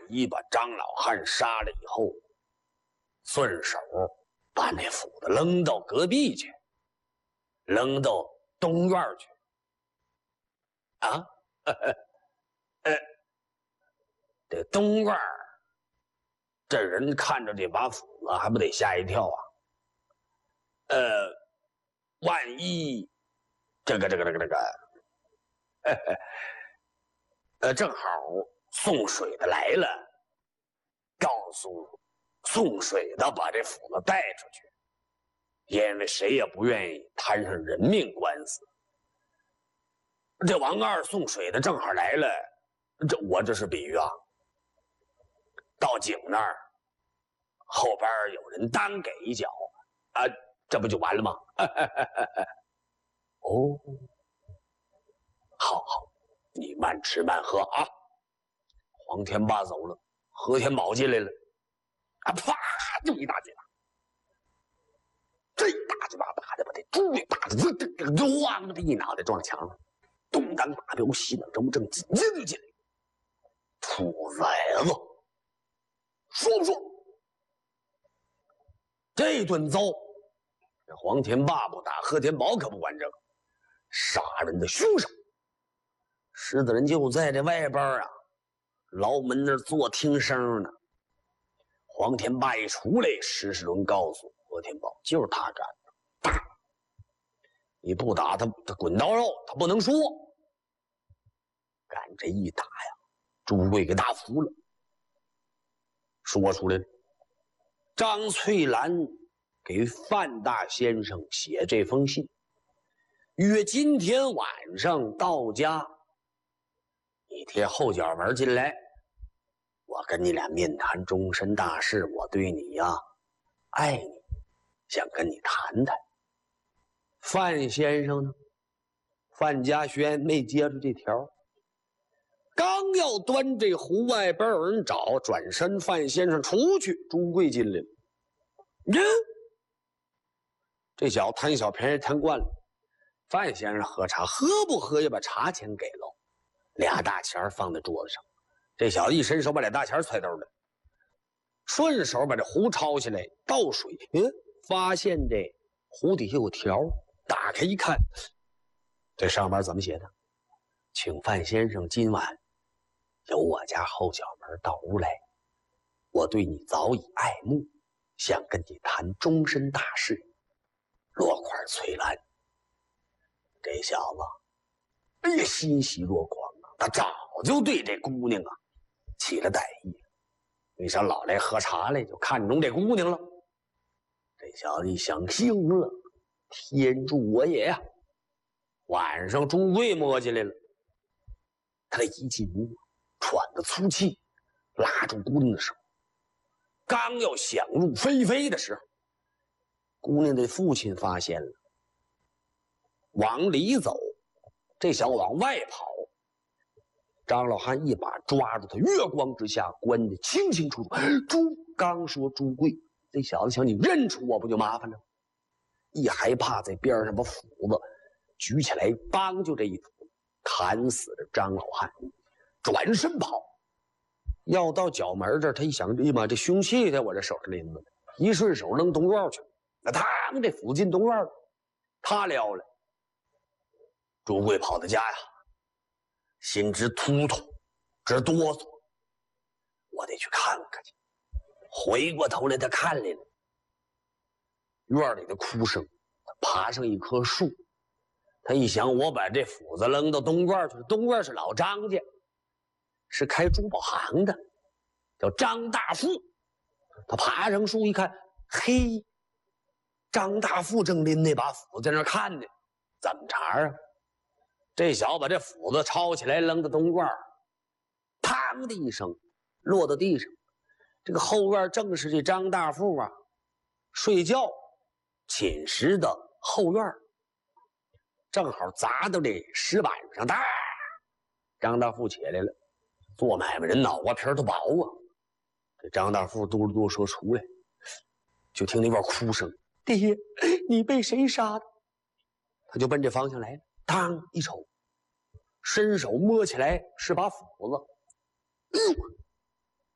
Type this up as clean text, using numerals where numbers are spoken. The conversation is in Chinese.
一把张老汉杀了以后，顺手把那斧子扔到隔壁去，扔到东院去。啊，这东院这人看着这把斧子，还不得吓一跳啊？万一这个，正好送水的来了，告诉送水的把这斧子带出去，因为谁也不愿意摊上人命官司。这王二送水的正好来了，我这是比喻啊。到井那儿，后边有人单给一脚啊，这不就完了吗？哦，好，你慢吃慢喝啊。黄天霸走了，何天宝进来了，啊，啪就一大嘴巴，这大嘴巴打的把这猪给打的咣的一脑袋撞墙了，东当马彪西冷周正硬进来，兔崽子，说不说？这顿糟，这黄天霸不打，何天宝可不管这个，杀人的凶手。狮子人就在这外边啊，牢门那儿做听声呢。黄天霸一出来，石世伦告诉何天宝，就是他干的，打！你不打他滚刀肉，他不能说。干这一打呀，朱贵给打服了，说出来了。张翠兰给范大先生写这封信，约今天晚上到家，你贴后脚门进来，我跟你俩面谈终身大事。我对你呀，爱你，想跟你谈谈。范先生呢？范家轩没接住这条，刚要端这壶外边有人找，转身范先生出去，朱贵进来了。这小子贪小便宜贪惯了，范先生喝茶，喝不喝也把茶钱给了，俩大钱放在桌子上。这小子一伸手把俩大钱揣兜里，顺手把这壶抄起来倒水，发现这壶底下有条，打开一看，这上面怎么写的？请范先生今晚由我家后脚门到屋来，我对你早已爱慕，想跟你谈终身大事。落款翠兰。这小子哎呀欣喜若狂啊，他早就对这姑娘啊起了歹意了。为啥老来喝茶来，就看中这姑娘了？这小子一想，行了，天助我也呀！晚上朱贵摸进来了，他一进屋喘着粗气，拉住姑娘的手，刚要想入非非的时候，姑娘的父亲发现了，往里走，这小子往外跑，张老汉一把抓住他，月光之下关得清清楚楚。刚说朱贵，这小子想你认出我不就麻烦了？一害怕，在边上把斧子举起来，梆就这一斧砍死了张老汉，转身跑。要到角门这儿，他一想，哎呀妈，这凶器在我这手上拎着呢，一顺手扔东院去，那嘡，这斧进东院了，他撩了。朱贵跑到家呀，心直突突，直哆嗦，我得去看看去。回过头来，他看来了，院里的哭声，他爬上一棵树，他一想，我把这斧子扔到东院去，东院是老张家，是开珠宝行的，叫张大富。他爬上树一看，嘿，张大富正拎那把斧在那看呢，怎么茬啊？这小子把这斧子抄起来扔到东院，砰的一声落到地上。这个后院正是这张大富啊睡觉寝室的后院，正好砸到这石板上，哒！张大富起来了。做买卖人脑瓜皮都薄啊！这张大富嘟噜嘟说出来，就听那边哭声：“爹，你被谁杀的？”他就奔这方向来了。当一瞅，伸手摸起来是把斧子，